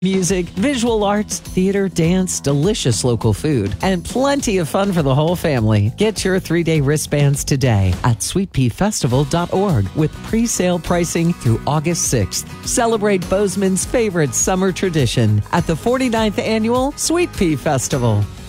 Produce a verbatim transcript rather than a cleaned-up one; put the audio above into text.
Music, visual arts, theater, dance, delicious local food, and plenty of fun for the whole family. Get your three-day wristbands today at sweet pea festival dot org with pre-sale pricing through August sixth. Celebrate Bozeman's favorite summer tradition at the forty-ninth Annual Sweet Pea Festival.